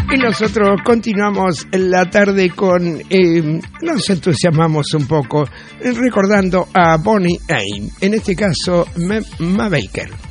Y nosotros continuamos la tarde con, nos entusiasmamos un poco recordando a Bonnie Aim, en este caso Ma Baker.